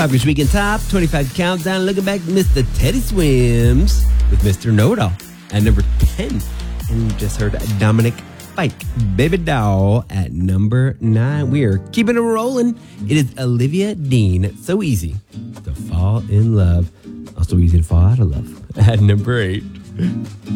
Five Weekend Top 25 Countdown. Looking back, Mr. Teddy Swims with Mr. Know-It-All at number 10. And you just heard Dominic Fike, Baby Doll at number 9. We are keeping it rolling. It is Olivia Dean. So easy to fall in love. Also easy to fall out of love at number 8.